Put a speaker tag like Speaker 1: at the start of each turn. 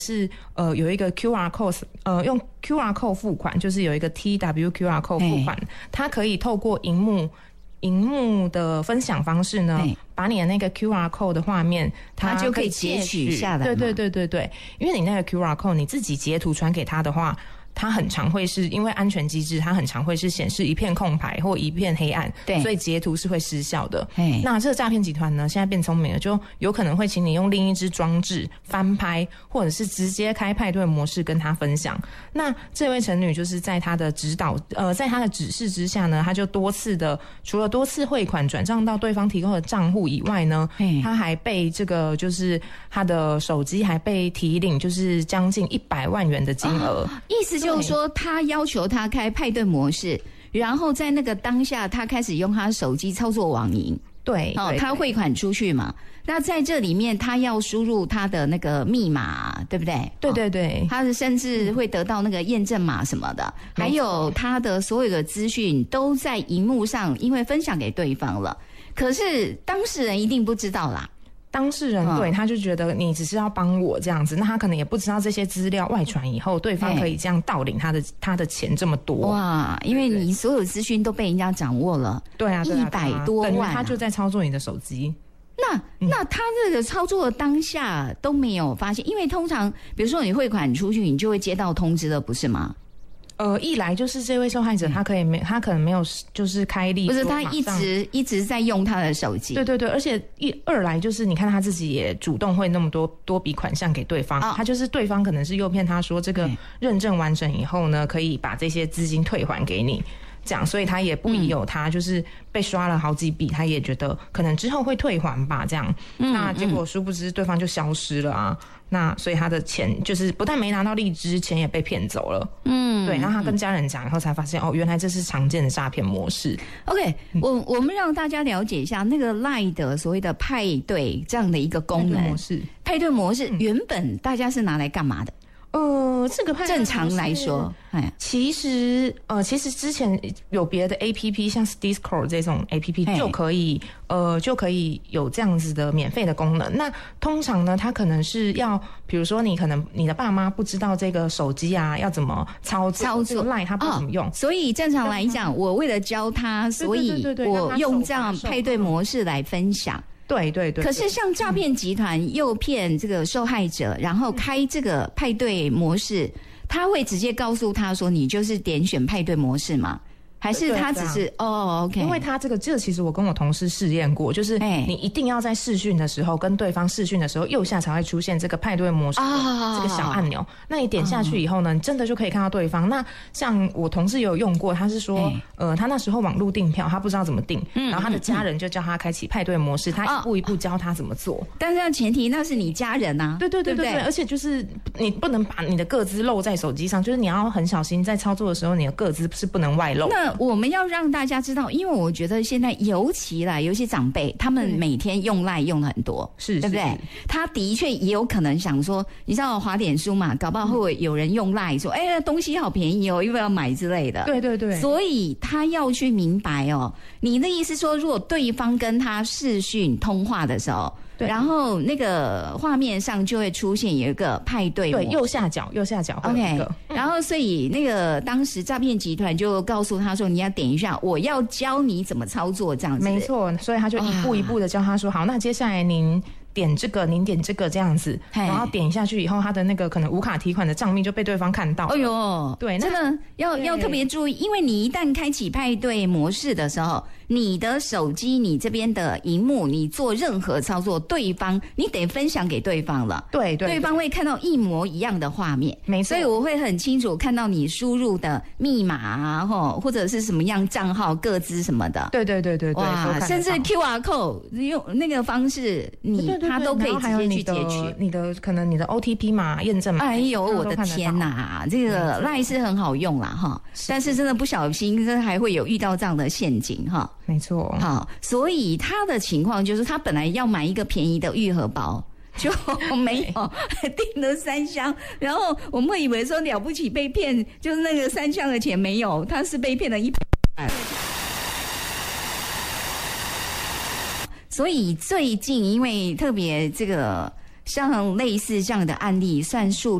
Speaker 1: 是有一个 QR code， 用 QR code 付款，就是有一个 TW QR code 付款，它可以透过荧幕的分享方式呢，把你的那个 QR code 的画面，
Speaker 2: 它就可以截取下来。
Speaker 1: 对，因为你那个 QR code 你自己截图传给他的话，它很常会是因为安全机制，它很常会是显示一片空白或一片黑暗，对，所以截图是会失效的。那这个诈骗集团呢，现在变聪明了，就有可能会请你用另一支装置翻拍，或者是直接开派对模式跟他分享。那这位陈女就是在她的在她的指示之下呢，她就除了多次汇款转账到对方提供的账户以外呢，她还被这个就是她的手机还被提领，就是将近100万元的金额。
Speaker 2: 意思就是说，他要求他开派对模式，然后在那个当下，他开始用他手机操作网银。
Speaker 1: 对，
Speaker 2: 他汇款出去嘛。那在这里面，他要输入他的那个密码，对不对？
Speaker 1: 对，
Speaker 2: 他甚至会得到那个验证码什么的，还有他的所有的资讯都在荧幕上，因为分享给对方了。可是当事人一定不知道啦。
Speaker 1: 当事人对他就觉得你只是要帮我这样子，那他可能也不知道这些资料外传以后，对方可以这样盗领他的钱这么多。哇，
Speaker 2: 因为你所有资讯都被人家掌握了。
Speaker 1: 对啊
Speaker 2: ，100多万，
Speaker 1: 等于他就在操作你的手机。
Speaker 2: 那他这个操作的当下都没有发现，因为通常比如说你汇款出去，你就会接到通知了，不是吗？
Speaker 1: 一来就是这位受害者他可能没有就是开立，
Speaker 2: 不是他一直在用他的手机。
Speaker 1: 对，而且二来就是你看他自己也主动会那么多笔款项给对方，他就是对方可能是诱骗他说这个认证完成以后呢，可以把这些资金退还给你。这样，所以他也不疑有他，就是被刷了好几笔，他也觉得可能之后会退还吧，这样。那结果殊不知对方就消失了啊。那所以他的钱就是不但没拿到荔枝，钱也被骗走了。对。然后他跟家人讲以后才发现，原来这是常见的诈骗模式。
Speaker 2: OK，我们让大家了解一下那个 LINE 的所谓的派对这样的一个功能。派对模式原本大家是拿来干嘛的？
Speaker 1: 这个
Speaker 2: 正常来说，
Speaker 1: 其实之前有别的 APP， 像是 Discord 这种 APP 就可以有这样子的免费的功能。那通常呢，它可能是要，比如说你的爸妈不知道这个手机啊要怎么操作，这个 LINE 它不怎么用，
Speaker 2: 所以正常来讲，我为了教他，所以我用这样派对模式来分享。
Speaker 1: 对。
Speaker 2: 可是像诈骗集团诱骗这个受害者，然后开这个派对模式，他会直接告诉他说你就是点选派对模式吗？还是他只是OK？
Speaker 1: 因为他这个其实我跟我同事试验过，就是你一定要在视讯的时候跟对方视讯的时候，右下才会出现这个派对模式这个小按钮。那你点下去以后呢，你真的就可以看到对方。那像我同事也有用过，他是说他那时候网络订票，他不知道怎么订，然后他的家人就叫他开启派对模式，他一步一步教他怎么做。
Speaker 2: 但是前提那是你家人啊，
Speaker 1: 对，而且就是你不能把你的个资露在手机上，就是你要很小心，在操作的时候你的个资是不能外露。
Speaker 2: 那我们要让大家知道，因为我觉得现在尤其有些长辈，他们每天用LINE用的很多，对不对？他的确也有可能想说，你知道滑脸书嘛，搞不好会有人用LINE说，东西好便宜哦，要不要买之类的。
Speaker 1: 对。
Speaker 2: 所以他要去明白你的意思说，如果对方跟他视讯通话的时候，然后那个画面上就会出现有一个派对，
Speaker 1: 对，右下角会有一个。
Speaker 2: 然后所以那个当时诈骗集团就告诉他说，你要点一下，我要教你怎么操作这样子。
Speaker 1: 没错，所以他就一步一步的教他说，好，那接下来您点这个这样子，然后点下去以后，他的那个可能无卡提款的账密就被对方看到了。对，
Speaker 2: 这个要特别注意，因为你一旦开启派对模式的时候，你的手机你这边的荧幕，你做任何操作，对方你得分享给对方了。对方会看到一模一样的画面，
Speaker 1: 没错。
Speaker 2: 所以我会很清楚看到你输入的密码啊，或者是什么样账号、个资什么的。
Speaker 1: 对。
Speaker 2: 哇，甚至 QR code 用那个方式，他都可以直接去截取
Speaker 1: 你的可能你的 OTP 码验证码。
Speaker 2: 哎呦，我的天哪，这个 LINE 是很好用啦哈，但是真的不小心，真的还会有遇到这样的陷阱哈。
Speaker 1: 没错。
Speaker 2: 好，所以他的情况就是他本来要买一个便宜的玉荷包，就没有订了3箱，然后我们会以为说了不起被骗，就是那个3箱的钱没有，他是被骗了100万。所以最近因为特别这个像类似这样的案例算数